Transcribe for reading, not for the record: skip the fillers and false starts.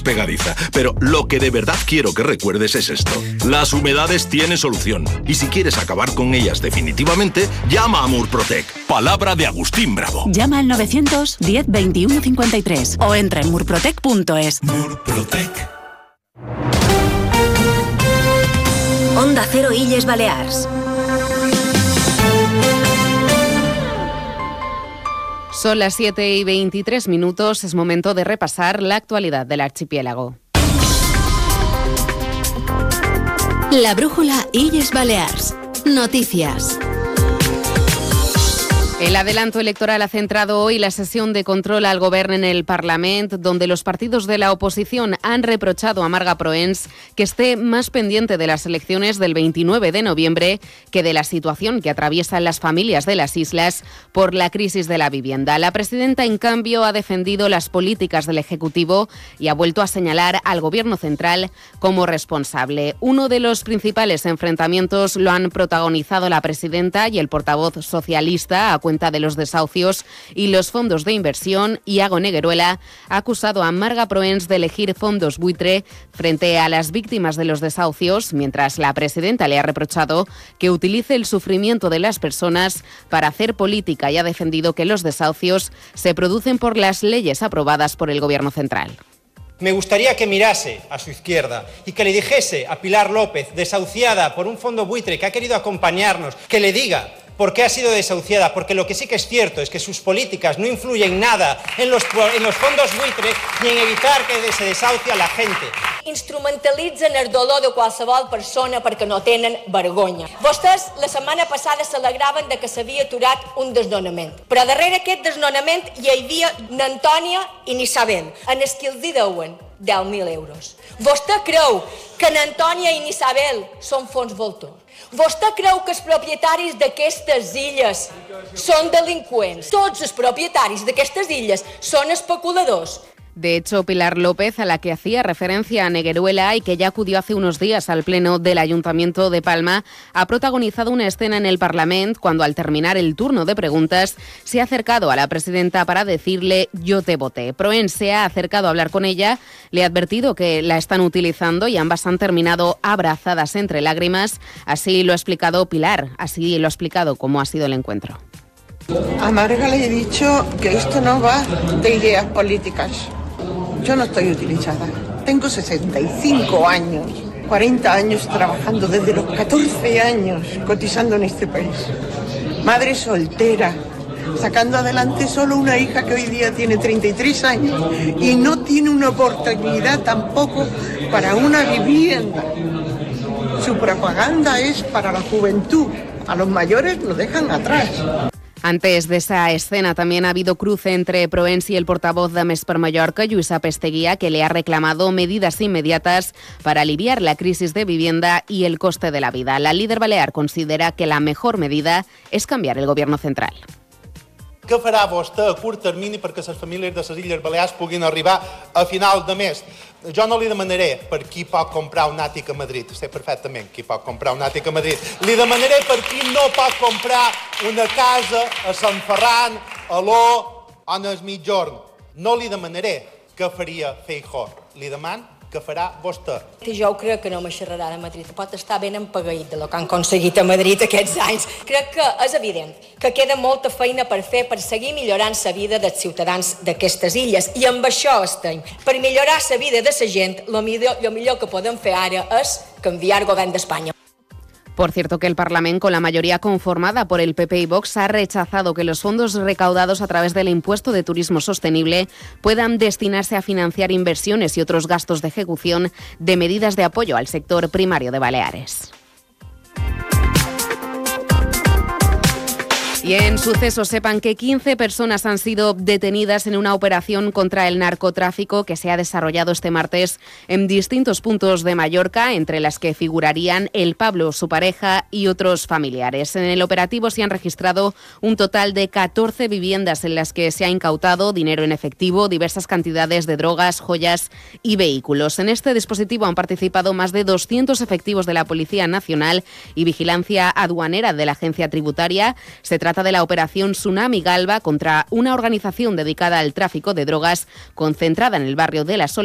pegadiza, pero lo que de verdad quiero que recuerdes es esto. Las humedades tienen solución, y si quieres acabar con ellas definitivamente, llama a Murprotec. Palabra de Agustín Bravo. Llama al 910 21 53 o entra en murprotec.es. Murprotec. Onda Cero Illes Balears. Son las 7:23, es momento de repasar la actualidad del archipiélago. La brújula Illes Balears. Noticias. El adelanto electoral ha centrado hoy la sesión de control al Govern en el Parlament, donde los partidos de la oposición han reprochado a Marga Proens que esté más pendiente de las elecciones del 29 de noviembre que de la situación que atraviesan las familias de las islas por la crisis de la vivienda. La presidenta, en cambio, ha defendido las políticas del Ejecutivo y ha vuelto a señalar al Gobierno central como responsable. Uno de los principales enfrentamientos lo han protagonizado la presidenta y el portavoz socialista, a cuenta de los desahucios y los fondos de inversión. Iago Negueruela ha acusado a Marga Proens de elegir fondos buitre frente a las víctimas de los desahucios, mientras la presidenta le ha reprochado que utilice el sufrimiento de las personas para hacer política y ha defendido que los desahucios se producen por las leyes aprobadas por el Gobierno central. Me gustaría que mirase a su izquierda y que le dijese a Pilar López, desahuciada por un fondo buitre que ha querido acompañarnos, que le diga por qué ha sido desahuciada, porque lo que sí que es cierto es que sus políticas no influyen nada en los fondos buitre ni en evitar que se desahucie a la gente. Instrumentalitzen el dolor de qualsevol persona perquè no tenen vergonya. Vostès la setmana passada celebraven de que s'havia aturat un desnonament, però darrere aquest desnonament hi havia n'Antònia i n'Isabel, en els que els deuen 10.000 euros. Vostè creu que n'Antònia i n'Isabel són fons voltor? Vostè creu que els propietaris d'aquestes illes són delinqüents? Tots els propietaris d'aquestes illes són especuladors. De hecho, Pilar López, a la que hacía referencia a Negueruela y que ya acudió hace unos días al pleno del Ayuntamiento de Palma, ha protagonizado una escena en el Parlament cuando, al terminar el turno de preguntas, se ha acercado a la presidenta para decirle «yo te voté». Proens se ha acercado a hablar con ella, le ha advertido que la están utilizando y ambas han terminado abrazadas entre lágrimas. Así lo ha explicado Pilar, así lo ha explicado cómo ha sido el encuentro. A Marga le he dicho que esto no va de ideas políticas. Yo no estoy utilizada. Tengo 65 años, 40 años trabajando, desde los 14 años cotizando en este país. Madre soltera, sacando adelante solo una hija que hoy día tiene 33 años y no tiene una oportunidad tampoco para una vivienda. Su propaganda es para la juventud. A los mayores nos dejan atrás. Antes de esa escena también ha habido cruce entre Proens y el portavoz de Més per Mallorca, Lluïsa Pesteguía, que le ha reclamado medidas inmediatas para aliviar la crisis de vivienda y el coste de la vida. La líder balear considera que la mejor medida es cambiar el Gobierno central. Què farà vostè a curt termini perquè les famílies de les Illes Balears puguin arribar a final de mes? Jo no li demanaré per qui pot comprar un àtic a Madrid, sé perfectament qui pot comprar un àtic a Madrid. Li demanaré per qui no pot comprar una casa a Sant Ferran, a l'O o en el Migjorn. No li demanaré què faria Feijóo, li deman què farà vostè. Jo crec que no me xerrarà de Madrid. Pot estar ben empagueït de lo que han aconseguit a Madrid aquests anys. Crec que és evident que queda molta feina per fer per seguir millorant la vida dels ciutadans d'aquestes illes. I amb això estem. Per millorar la vida de la gent, lo millor que podem fer ara és canviar el govern d'Espanya. Por cierto, que el Parlamento, con la mayoría conformada por el PP y Vox, ha rechazado que los fondos recaudados a través del impuesto de turismo sostenible puedan destinarse a financiar inversiones y otros gastos de ejecución de medidas de apoyo al sector primario de Baleares. Y en sucesos, sepan que 15 personas han sido detenidas en una operación contra el narcotráfico que se ha desarrollado este martes en distintos puntos de Mallorca, entre las que figurarían el Pablo, su pareja y otros familiares. En el operativo se han registrado un total de 14 viviendas en las que se ha incautado dinero en efectivo, diversas cantidades de drogas, joyas y vehículos. En este dispositivo han participado más de 200 efectivos de la Policía Nacional y Vigilancia Aduanera de la Agencia Tributaria. Se trata de la operación Tsunami Galva contra una organización dedicada al tráfico de drogas concentrada en el barrio de La Soledad